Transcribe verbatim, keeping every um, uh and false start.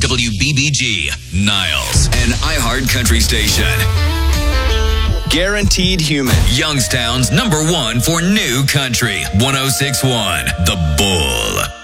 W B B G, Niles, an iHeart Country station. Guaranteed Human. Youngstown's number one for new country. one oh six point one, The Bull.